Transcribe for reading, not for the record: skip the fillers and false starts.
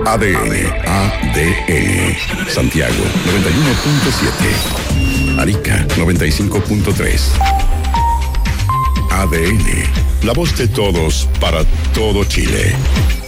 ADN. Santiago 91.7. Arica 95.3. ADN. La voz de todos para todo Chile.